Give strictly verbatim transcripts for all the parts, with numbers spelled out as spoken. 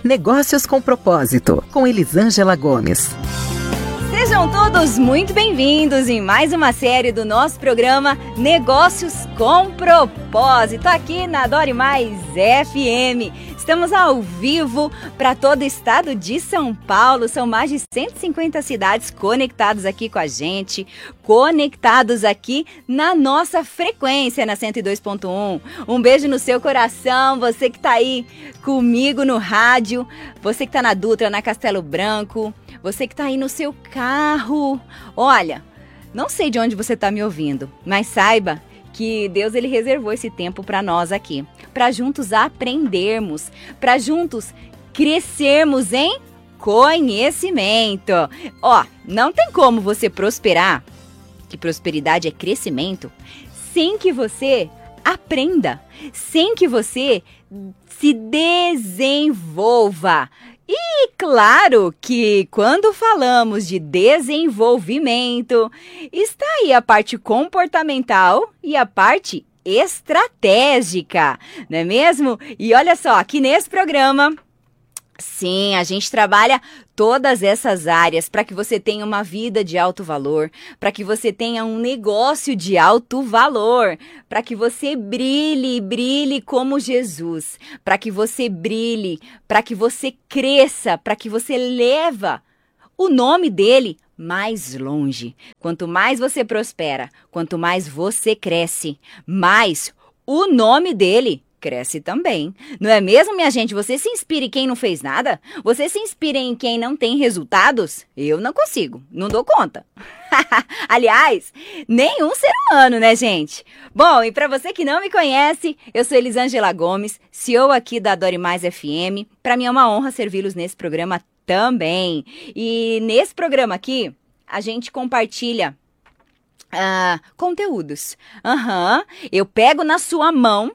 Negócios com Propósito, com Elisângela Gomes. Sejam todos muito bem-vindos em mais uma série do nosso programa Negócios com Propósito, aqui na Adore Mais F M. Estamos ao vivo para todo o estado de São Paulo, são mais de cento e cinquenta cidades conectadas aqui com a gente, conectados aqui na nossa frequência, na cento e dois ponto um. Um beijo no seu coração, você que está aí comigo no rádio, você que está na Dutra, na Castelo Branco, você que está aí no seu carro. Olha, não sei de onde você está me ouvindo, mas saiba que Deus ele reservou esse tempo para nós aqui, para juntos aprendermos, para juntos crescermos em conhecimento. Ó, não tem como você prosperar, que prosperidade é crescimento, sem que você aprenda, sem que você se desenvolva. E claro que quando falamos de desenvolvimento, está aí a parte comportamental e a parte estratégica, não é mesmo? E olha só, aqui nesse programa, sim, a gente trabalha todas essas áreas para que você tenha uma vida de alto valor, para que você tenha um negócio de alto valor, para que você brilhe, brilhe como Jesus, para que você brilhe, para que você cresça, para que você leva o nome dele mais longe. Quanto mais você prospera, quanto mais você cresce, mais o nome dele cresce também. Não é mesmo, minha gente? Você se inspira em quem não fez nada? Você se inspira em quem não tem resultados? Eu não consigo, não dou conta. Aliás, nenhum ser humano, né, gente? Bom, e para você que não me conhece, eu sou Elisângela Gomes, C E O aqui da Adore Mais F M. Para mim é uma honra servi-los nesse programa também. E nesse programa aqui, a gente compartilha Ah, conteúdos. Uhum. Eu pego na sua mão,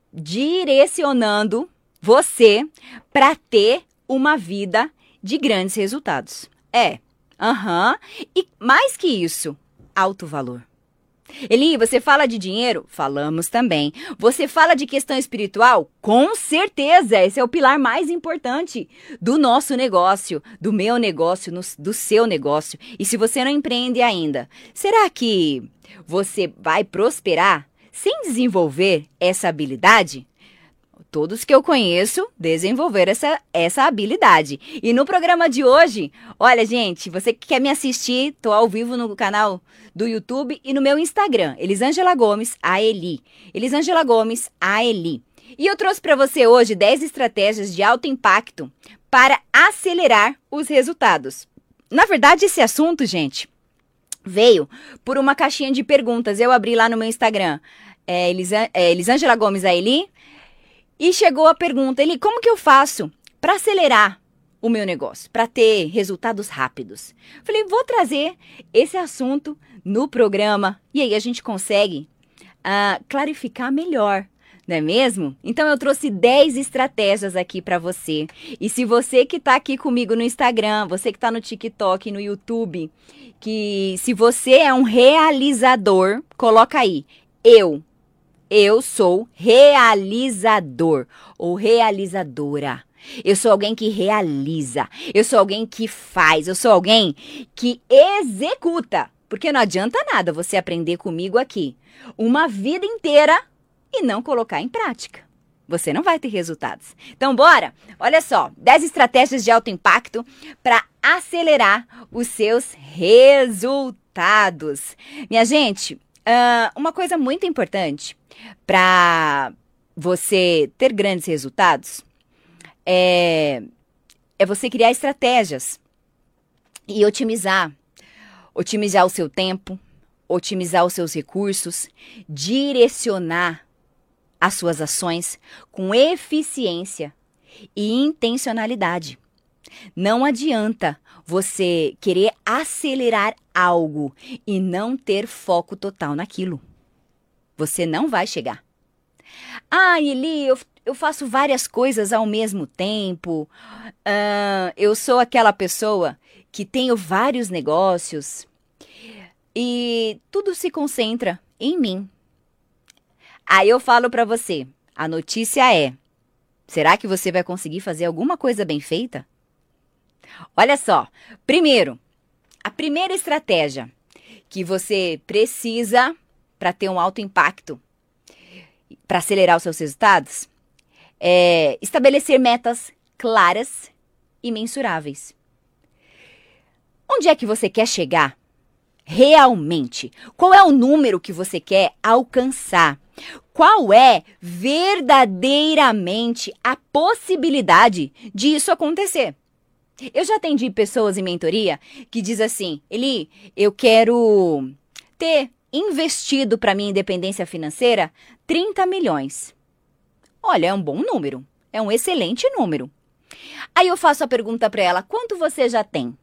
direcionando você para ter uma vida de grandes resultados. É. Uhum. E mais que isso, alto valor. Eli, você fala de dinheiro? Falamos também. Você fala de questão espiritual? Com certeza, esse é o pilar mais importante do nosso negócio, do meu negócio, no, do seu negócio. E se você não empreende ainda, será que você vai prosperar sem desenvolver essa habilidade? Todos que eu conheço desenvolveram essa, essa habilidade. E no programa de hoje, olha, gente, você que quer me assistir, tô ao vivo no canal do YouTube e no meu Instagram, Elisângela Gomes, a Eli. Elisângela Gomes, a Eli. E eu trouxe para você hoje dez estratégias de alto impacto para acelerar os resultados. Na verdade, esse assunto, gente, veio por uma caixinha de perguntas. Eu abri lá no meu Instagram, é, Elisa, é, Elisângela Gomes, a Eli. E chegou a pergunta, Eli, como que eu faço para acelerar o meu negócio, para ter resultados rápidos? Falei, vou trazer esse assunto no programa e aí a gente consegue uh, clarificar melhor, não é mesmo? Então eu trouxe dez estratégias aqui para você. E se você que está aqui comigo no Instagram, você que está no TikTok, no YouTube, que se você é um realizador, coloca aí, eu. Eu sou realizador ou realizadora. Eu sou alguém que realiza. Eu sou alguém que faz. Eu sou alguém que executa. Porque não adianta nada você aprender comigo aqui uma vida inteira e não colocar em prática. Você não vai ter resultados. Então, bora! Olha só, dez estratégias de alto impacto para acelerar os seus resultados. Minha gente, uh, uma coisa muito importante para você ter grandes resultados é, é você criar estratégias e otimizar. Otimizar o seu tempo, otimizar os seus recursos, direcionar as suas ações com eficiência e intencionalidade. Não adianta você querer acelerar algo e não ter foco total naquilo. Você não vai chegar. Ah, Eli, eu, eu faço várias coisas ao mesmo tempo. Uh, eu sou aquela pessoa que tenho vários negócios e tudo se concentra em mim. Aí eu falo para você, a notícia é, Será que você vai conseguir fazer alguma coisa bem feita? Olha só, primeiro, a primeira estratégia que você precisa para ter um alto impacto, para acelerar os seus resultados, é estabelecer metas claras e mensuráveis. Onde é que você quer chegar? Realmente? Qual é o número que você quer alcançar? Qual é verdadeiramente a possibilidade de isso acontecer? Eu já atendi pessoas em mentoria que diz assim, Eli, eu quero ter investido para minha independência financeira trinta milhões. Olha, é um bom número, é um excelente número. Aí eu faço a pergunta para ela, quanto você já tem?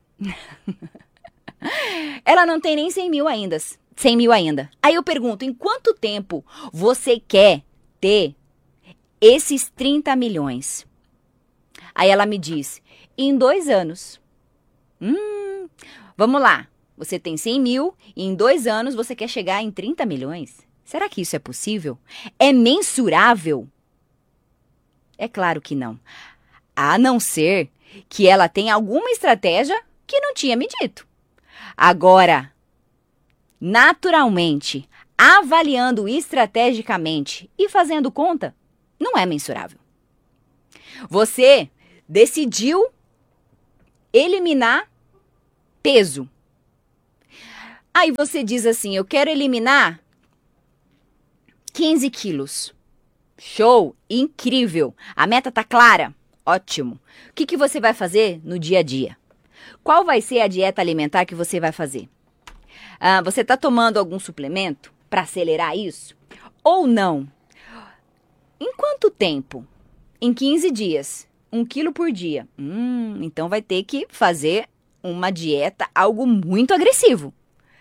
Ela não tem nem cem mil ainda, cem mil ainda. Aí eu pergunto, em quanto tempo você quer ter esses trinta milhões? Aí ela me diz, em dois anos. Hum, vamos lá, você tem cem mil e em dois anos você quer chegar em trinta milhões? Será que isso é possível? É mensurável? É claro que não. A não ser que ela tenha alguma estratégia que não tinha me dito. Agora, naturalmente, avaliando estrategicamente e fazendo conta, não é mensurável. Você decidiu eliminar peso. Aí você diz assim, eu quero eliminar quinze quilos. Show, incrível. A meta tá clara? Ótimo. O que, que você vai fazer no dia a dia? Qual vai ser a dieta alimentar que você vai fazer? Ah, você está tomando algum suplemento para acelerar isso? Ou não? Em quanto tempo? Em quinze dias. Um quilo por dia. Hum, então vai ter que fazer uma dieta, algo muito agressivo.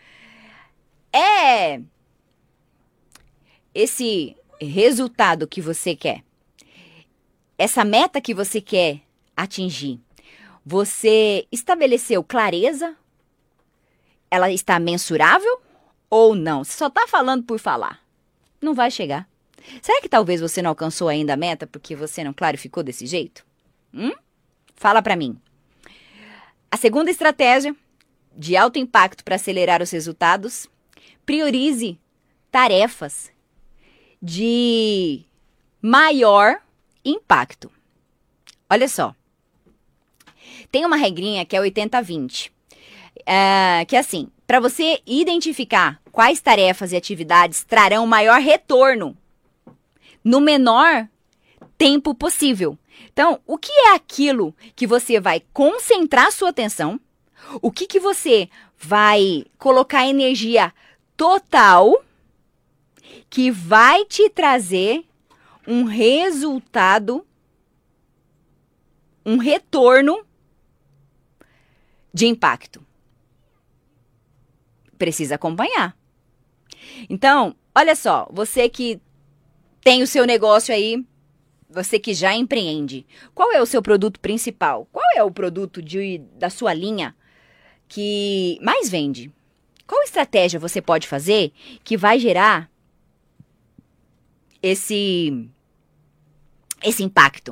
É esse resultado que você quer, essa meta que você quer atingir, você estabeleceu clareza? Ela está mensurável ou não? Você só está falando por falar. Não vai chegar. Será que talvez você não alcançou ainda a meta porque você não clarificou desse jeito? Hum? Fala para mim. A segunda estratégia de alto impacto para acelerar os resultados, priorize tarefas de maior impacto. Olha só. Tem uma regrinha que é oitenta vinte. É, que é assim, para você identificar quais tarefas e atividades trarão maior retorno no menor tempo possível. Então, o que é aquilo que você vai concentrar sua atenção? O que, que você vai colocar energia total que vai te trazer um resultado, um retorno de impacto? Precisa acompanhar. Então, olha só, você que tem o seu negócio aí, você que já empreende, qual é o seu produto principal? Qual é o produto de, da sua linha que mais vende? Qual estratégia você pode fazer que vai gerar esse, esse impacto?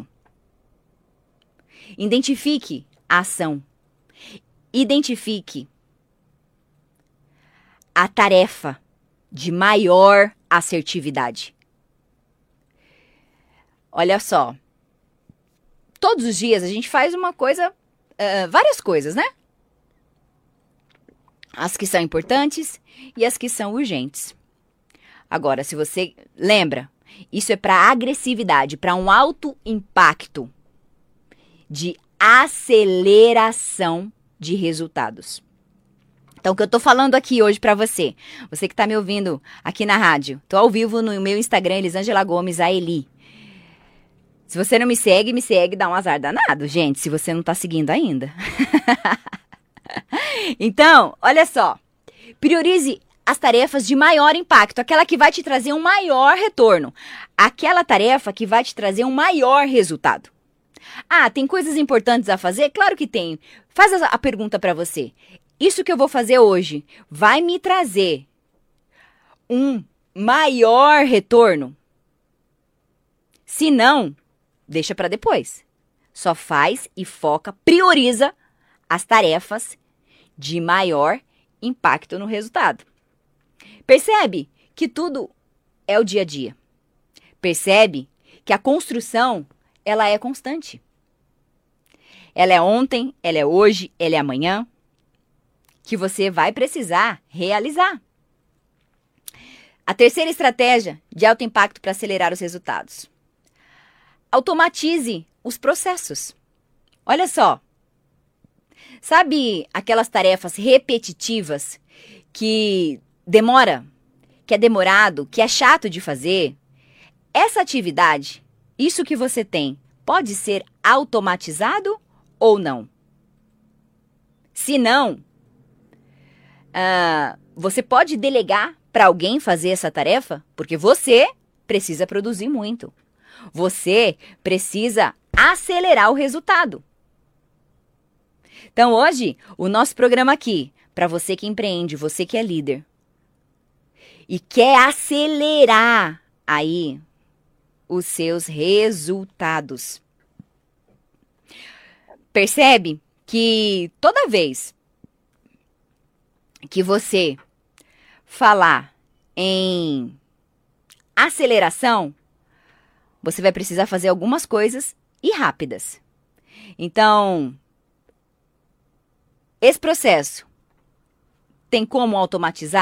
Identifique a ação. Identifique a tarefa de maior assertividade. Olha só, todos os dias a gente faz uma coisa, uh, várias coisas, né? As que são importantes e as que são urgentes. Agora, se você lembra, isso é para agressividade, para um alto impacto de aceleração de resultados. Então, o que eu tô falando aqui hoje para você, você que tá me ouvindo aqui na rádio, tô ao vivo no meu Instagram, Elisângela Gomes, a Eli. Se você não me segue, me segue, dá um azar danado, gente, se você não tá seguindo ainda. Então, olha só, priorize as tarefas de maior impacto, aquela que vai te trazer um maior retorno, aquela tarefa que vai te trazer um maior resultado. Ah, tem coisas importantes a fazer? Claro que tem. Faz a, a pergunta para você. Isso que eu vou fazer hoje vai me trazer um maior retorno? Se não, deixa para depois. Só faz e foca, prioriza as tarefas de maior impacto no resultado. Percebe que tudo é o dia a dia. Percebe que a construção, ela é constante. Ela é ontem, ela é hoje, ela é amanhã, que você vai precisar realizar. A terceira estratégia de alto impacto para acelerar os resultados. Automatize os processos. Olha só. Sabe aquelas tarefas repetitivas que demora, que é demorado, que é chato de fazer? Essa atividade, isso que você tem, pode ser automatizado ou não? Se não, uh, você pode delegar para alguém fazer essa tarefa, porque você precisa produzir muito. Você precisa acelerar o resultado. Então, hoje, o nosso programa aqui, para você que empreende, você que é líder, e quer acelerar aí os seus resultados. Percebe que toda vez que você falar em aceleração, você vai precisar fazer algumas coisas e rápidas. Então, esse processo tem como automatizar?